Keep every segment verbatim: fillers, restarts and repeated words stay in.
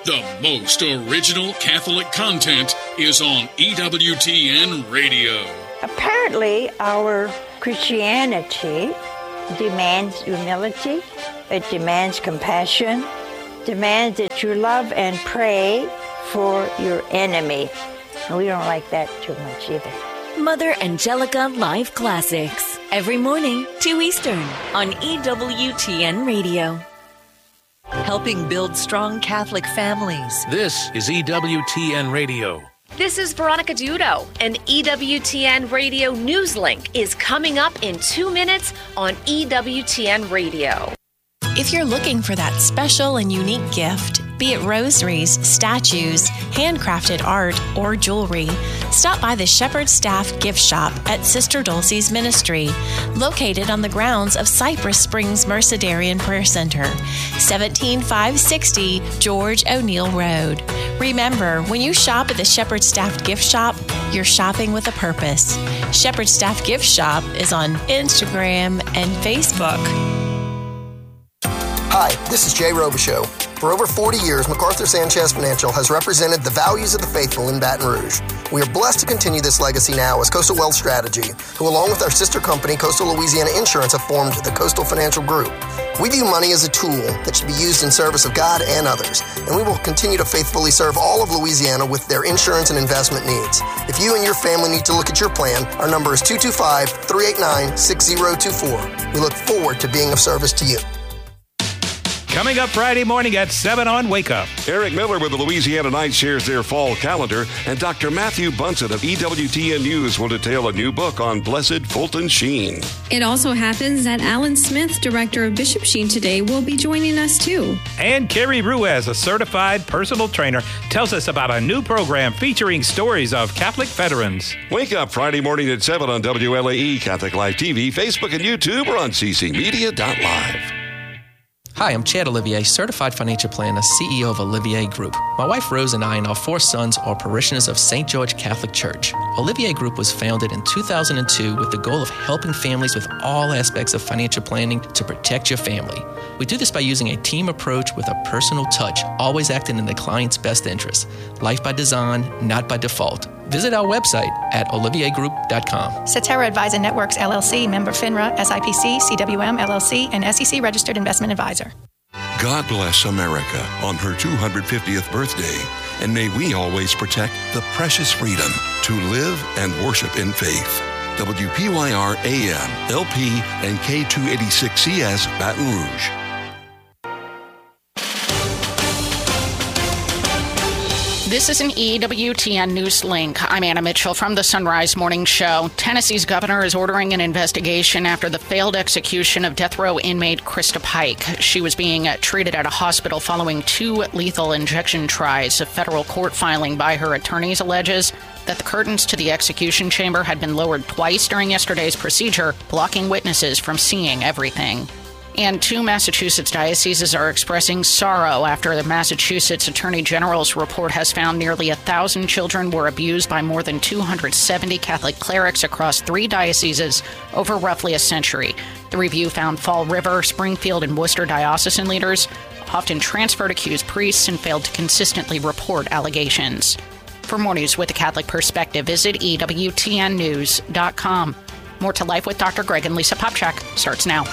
The most original Catholic content is on E W T N Radio. Apparently, our Christianity demands humility, it demands compassion, demands that you love and pray for your enemy. And we don't like that too much either. Mother Angelica Live Classics, every morning, two Eastern, on E W T N Radio. Helping build strong Catholic families. This is E W T N Radio. This is Veronica Dudo, and E W T N Radio News Link is coming up in two minutes on E W T N Radio. If you're looking for that special and unique gift, be it rosaries, statues, handcrafted art, or jewelry, stop by the Shepherd Staff Gift Shop at Sister Dulcie's Ministry, located on the grounds of Cypress Springs Mercedarian Prayer Center, seventeen five sixty George O'Neill Road. Remember, when you shop at the Shepherd Staff Gift Shop, you're shopping with a purpose. Shepherd Staff Gift Shop is on Instagram and Facebook. Hi, this is Jay Robichaux. For over forty years, MacArthur Sanchez Financial has represented the values of the faithful in Baton Rouge. We are blessed to continue this legacy now as Coastal Wealth Strategy, who along with our sister company, Coastal Louisiana Insurance, have formed the Coastal Financial Group. We view money as a tool that should be used in service of God and others, and we will continue to faithfully serve all of Louisiana with their insurance and investment needs. If you and your family need to look at your plan, our number is two two five, three eight nine, six zero two four. We look forward to being of service to you. Coming up Friday morning at seven on Wake Up. Eric Miller with the Louisiana Night shares their fall calendar, and Doctor Matthew Bunson of E W T N News will detail a new book on Blessed Fulton Sheen. It also happens that Alan Smith, director of Bishop Sheen Today, will be joining us too. And Carrie Ruiz, a certified personal trainer, tells us about a new program featuring stories of Catholic veterans. Wake Up Friday morning at seven on W L A E, Catholic Live T V, Facebook and YouTube, or on c c media dot live. Hi, I'm Chad Olivier, certified financial planner, C E O of Olivier Group. My wife Rose and I and our four sons are parishioners of Saint George Catholic Church. Olivier Group was founded in two thousand two with the goal of helping families with all aspects of financial planning to protect your family. We do this by using a team approach with a personal touch, always acting in the client's best interest. Life by design, not by default. Visit our website at olivier group dot com. Cetera Advisor Networks, L L C, member FINRA, S I P C, C W M, L L C, and S E C registered investment advisor. God bless America on her two hundred fiftieth birthday, and may we always protect the precious freedom to live and worship in faith. W P Y R A M, L P, and K two eighty-six C S, Baton Rouge. This is an E W T N News Link. I'm Anna Mitchell from the Sunrise Morning Show. Tennessee's governor is ordering an investigation after the failed execution of death row inmate Krista Pike. She was being treated at a hospital following two lethal injection tries. A federal court filing by her attorneys alleges that the curtains to the execution chamber had been lowered twice during yesterday's procedure, blocking witnesses from seeing everything. And two Massachusetts dioceses are expressing sorrow after the Massachusetts Attorney General's report has found nearly a thousand children were abused by more than two hundred seventy Catholic clerics across three dioceses over roughly a century. The review found Fall River, Springfield, and Worcester diocesan leaders often transferred accused priests and failed to consistently report allegations. For more news with a Catholic perspective, visit E W T N news dot com. More to Life with Doctor Greg and Lisa Popchak starts now.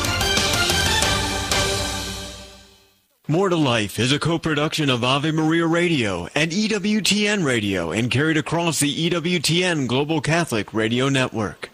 More to Life is a co-production of Ave Maria Radio and E W T N Radio and carried across the E W T N Global Catholic Radio Network.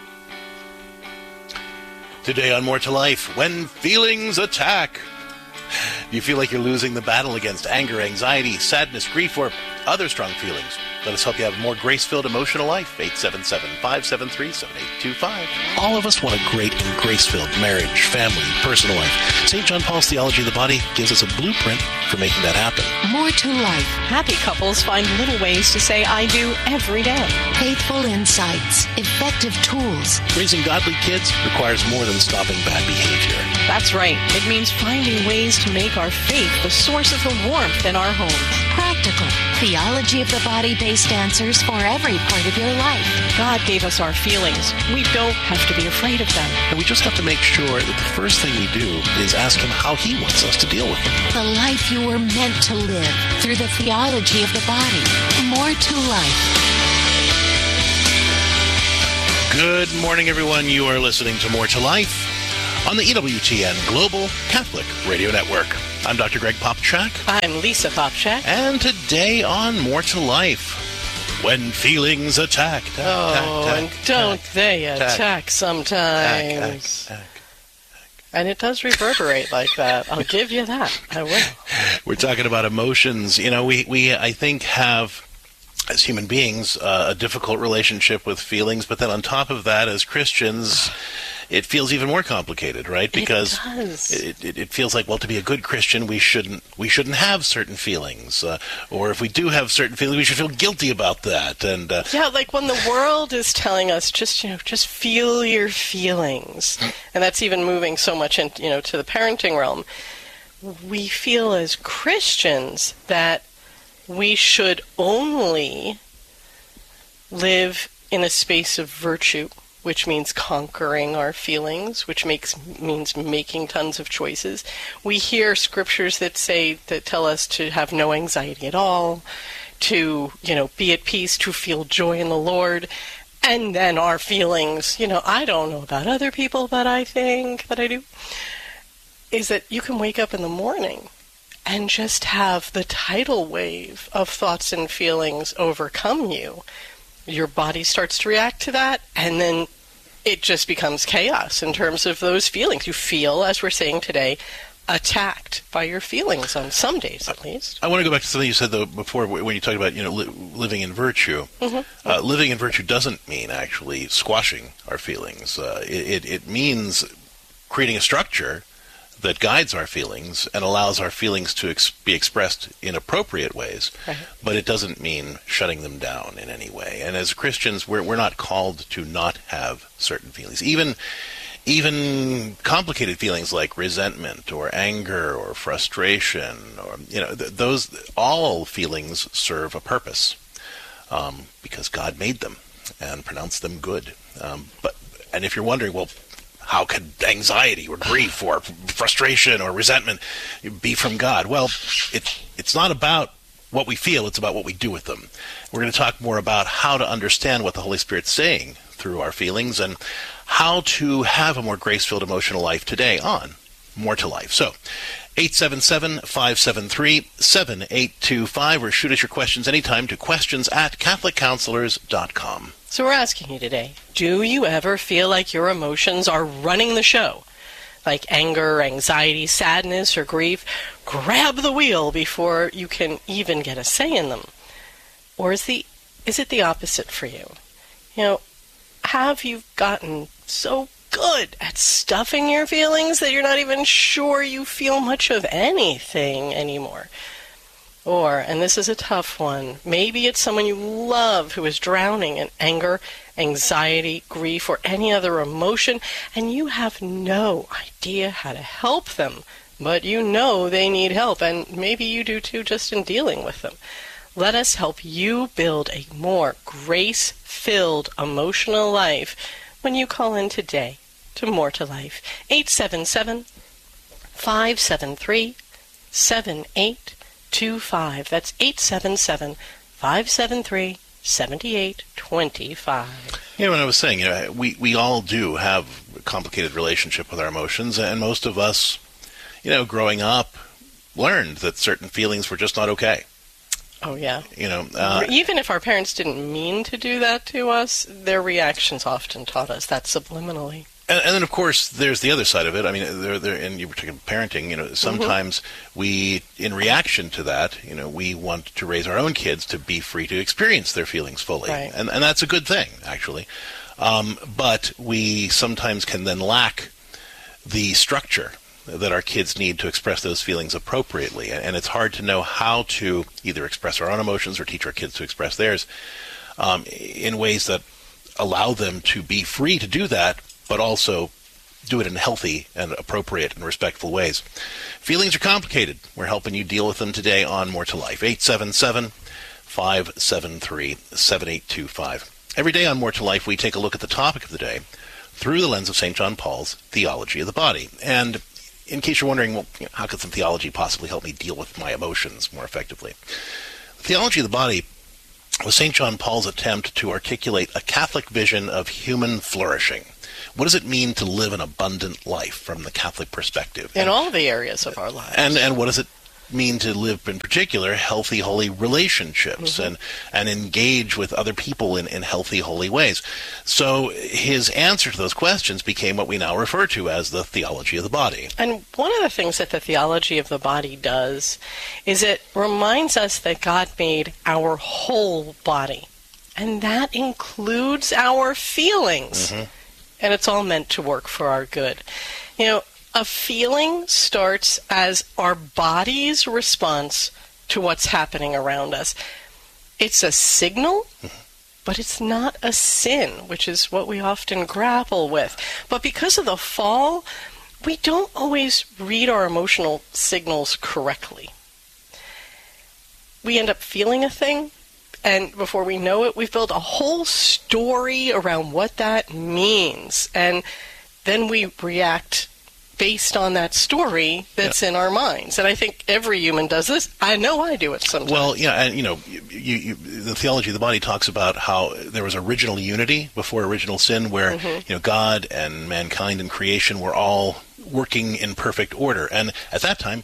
Today on More to Life, when feelings attack. You feel like you're losing the battle against anger, anxiety, sadness, grief, or other strong feelings. Let us help you have a more grace-filled emotional life. eight seven seven, five seven three, seven eight two five. All of us want a great and grace-filled marriage, family, personal life. Saint John Paul's Theology of the Body gives us a blueprint for making that happen. More to life. Happy couples find little ways to say I do every day. Faithful insights. Effective tools. Raising godly kids requires more than stopping bad behavior. That's right. It means finding ways to make our faith the source of the warmth in our homes. Practical. Theology of the Body based Christ answers for every part of your life. God gave us our feelings. We don't have to be afraid of them. And we just have to make sure that the first thing we do is ask him how he wants us to deal with them. The life you were meant to live through the theology of the body. More to life. Good morning, everyone. You are listening to More to Life on the E W T N Global Catholic Radio Network. I'm Doctor Greg Popchak. I'm Lisa Popchak. And today on More to Life, when feelings attack. Tack, oh, tack, and tack, don't tack, they tack, attack sometimes? Tack, tack, tack. And it does reverberate like that. I'll give you that. I will. We're talking about emotions. You know, we, we I think, have, as human beings, uh, a difficult relationship with feelings. But then on top of that, as Christians, it feels even more complicated, right? Because it does. It, it, it feels like, well, to be a good Christian, we shouldn't we shouldn't have certain feelings, uh, or if we do have certain feelings, we should feel guilty about that. And uh, yeah, like when the world is telling us just you know just feel your feelings, and that's even moving so much in you know to the parenting realm. We feel as Christians that we should only live in a space of virtue, which means conquering our feelings, which makes means making tons of choices. We hear scriptures that say, that tell us to have no anxiety at all, to, you know, be at peace, to feel joy in the Lord. And then our feelings, you know, I don't know about other people, but I think that I do, is that you can wake up in the morning and just have the tidal wave of thoughts and feelings overcome you. Your body starts to react to that, and then it just becomes chaos in terms of those feelings. You feel, as we're saying today, attacked by your feelings on some days, at least. I want to go back to something you said though before when you talked about you know li- living in virtue. Mm-hmm. Uh, living in virtue doesn't mean actually squashing our feelings. Uh, it, it, it means creating a structure that guides our feelings and allows our feelings to ex- be expressed in appropriate ways, right. But it doesn't mean shutting them down in any way. And as Christians, we're we're not called to not have certain feelings, even even complicated feelings like resentment or anger or frustration, or you know th- those all feelings serve a purpose um, because God made them and pronounced them good. Um, but and if you're wondering, well, how could anxiety or grief or frustration or resentment be from God? Well, it, it's not about what we feel, it's about what we do with them. We're going to talk more about how to understand what the Holy Spirit's saying through our feelings and how to have a more grace-filled emotional life today on More to Life. So, eight seven seven, five seven three, seven eight two five, or shoot us your questions anytime to questions at catholic counselors dot com. So we're asking you today, do you ever feel like your emotions are running the show? Like anger, anxiety, sadness, or grief? Grab the wheel before you can even get a say in them. Or is the is it the opposite for you? You know, have you gotten so good at stuffing your feelings that you're not even sure you feel much of anything anymore? Or, and this is a tough one, maybe it's someone you love who is drowning in anger, anxiety, grief, or any other emotion, and you have no idea how to help them, but you know they need help, and maybe you do too just in dealing with them. Let us help you build a more grace-filled emotional life when you call in today to More to Life. eight seven seven, five seven three, seven eight two five. That's eight seven seven, five seven three, seven eight two five. You know, what I was saying, you know, we, we all do have a complicated relationship with our emotions, and most of us, you know, growing up, learned that certain feelings were just not okay. Oh, yeah. You know, uh, even if our parents didn't mean to do that to us, their reactions often taught us that subliminally. And, and then, of course, there's the other side of it. I mean, there, there, and you were talking about parenting. You know, sometimes mm-hmm. we, in reaction to that, you know, we want to raise our own kids to be free to experience their feelings fully, right. and and that's a good thing, actually. Um, but we sometimes can then lack the structure that our kids need to express those feelings appropriately, and, and it's hard to know how to either express our own emotions or teach our kids to express theirs um, in ways that allow them to be free to do that, but also do it in healthy and appropriate and respectful ways. Feelings are complicated. We're helping you deal with them today on More to Life. eight seven seven, five seven three, seven eight two five. Every day on More to Life, we take a look at the topic of the day through the lens of Saint John Paul's Theology of the Body. And in case you're wondering, well, you know, how could some theology possibly help me deal with my emotions more effectively? The Theology of the Body was Saint John Paul's attempt to articulate a Catholic vision of human flourishing. What does it mean to live an abundant life from the Catholic perspective? In and, all the areas of our lives. And, and what does it mean to live, in particular, healthy, holy relationships, mm-hmm. and and engage with other people in, in healthy, holy ways? So his answer to those questions became what we now refer to as the theology of the body. And one of the things that the theology of the body does is it reminds us that God made our whole body, and that includes our feelings. Mm-hmm. And it's all meant to work for our good. You know, a feeling starts as our body's response to what's happening around us. It's a signal, but it's not a sin, which is what we often grapple with. But because of the fall, we don't always read our emotional signals correctly. We end up feeling a thing, and before we know it, we've built a whole story around what that means. And then we react based on that story that's yeah. in our minds. And I think every human does this. I know I do it sometimes. Well, yeah, and you know, you, you, the theology of the body talks about how there was original unity before original sin, where mm-hmm. you know, God and mankind and creation were all working in perfect order. And at that time,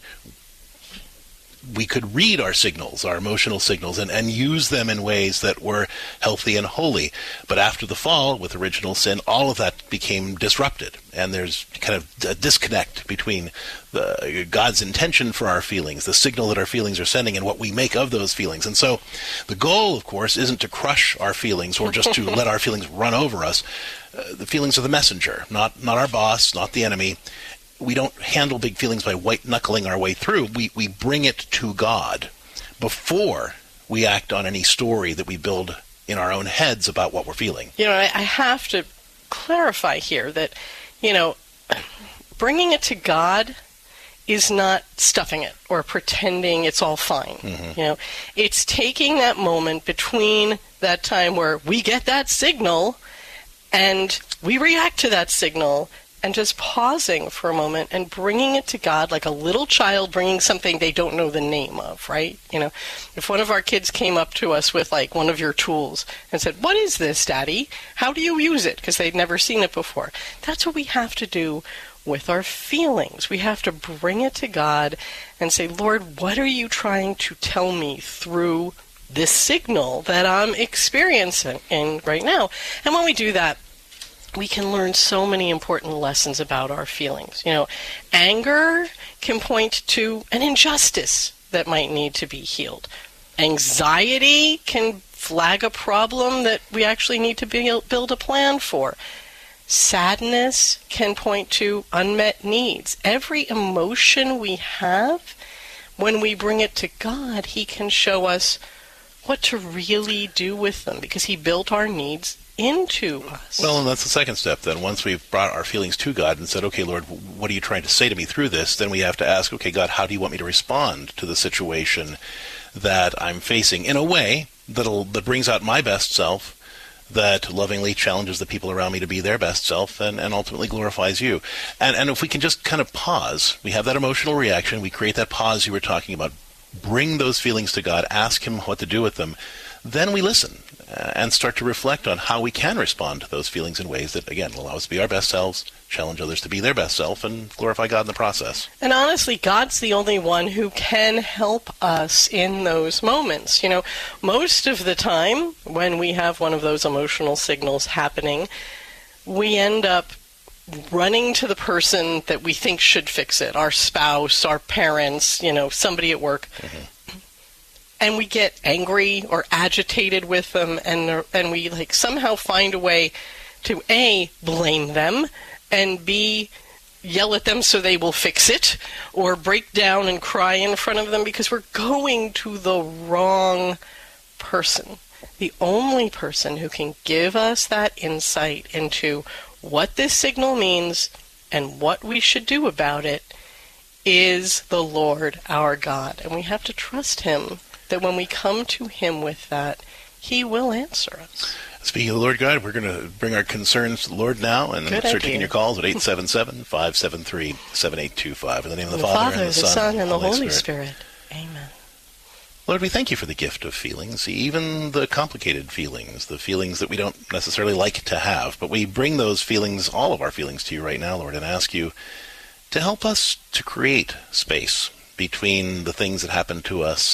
we could read our signals, our emotional signals, and, and use them in ways that were healthy and holy. But after the fall, with original sin, all of that became disrupted. And there's kind of a disconnect between the, God's intention for our feelings, the signal that our feelings are sending, and what we make of those feelings. And so the goal, of course, isn't to crush our feelings or just to let our feelings run over us. Uh, the feelings are the messenger, not not our boss, not the enemy. We don't handle big feelings by white-knuckling our way through. We we bring it to God before we act on any story that we build in our own heads about what we're feeling. You know, I, I have to clarify here that, you know, bringing it to God is not stuffing it or pretending it's all fine. Mm-hmm. You know, it's taking that moment between that time where we get that signal and we react to that signal, and just pausing for a moment and bringing it to God like a little child bringing something they don't know the name of, right? You know, if one of our kids came up to us with like one of your tools and said, "What is this, Daddy? How do you use it?" Because they'd never seen it before. That's what we have to do with our feelings. We have to bring it to God and say, "Lord, what are you trying to tell me through this signal that I'm experiencing in right now?" And when we do that, we can learn so many important lessons about our feelings. You know, anger can point to an injustice that might need to be healed. Anxiety can flag a problem that we actually need to build a plan for. Sadness can point to unmet needs. Every emotion we have, when we bring it to God, He can show us what to really do with them, because He built our needs into us. Well, and that's the second step then. Once we've brought our feelings to God and said, "Okay, Lord, what are you trying to say to me through this?" Then we have to ask, "Okay, God, how do you want me to respond to the situation that I'm facing in a way that'll that brings out my best self, that lovingly challenges the people around me to be their best self, and, and ultimately glorifies you?" And and if we can just kind of pause, we have that emotional reaction, we create that pause you were talking about, bring those feelings to God, ask Him what to do with them, then we listen and start to reflect on how we can respond to those feelings in ways that, again, allow us to be our best selves, challenge others to be their best self, and glorify God in the process. And honestly, God's the only one who can help us in those moments. You know, most of the time when we have one of those emotional signals happening, we end up running to the person that we think should fix it, our spouse, our parents, you know, somebody at work. Mm-hmm. And we get angry or agitated with them, and and we like somehow find a way to A, blame them, and B, yell at them so they will fix it, or break down and cry in front of them, because we're going to the wrong person. The only person who can give us that insight into what this signal means and what we should do about it is the Lord our God. And we have to trust Him that when we come to him with that, he will answer us. Speaking of the Lord God, we're going to bring our concerns to the Lord now, and Good start idea. taking your calls at eight seven seven, five seven three, seven eight two five. In the name of the, the Father, Father, and the, the Son, Son, and the Holy Spirit. Spirit. Amen. Lord, we thank you for the gift of feelings, even the complicated feelings, the feelings that we don't necessarily like to have. But we bring those feelings, all of our feelings, to you right now, Lord, and ask you to help us to create space between the things that happen to us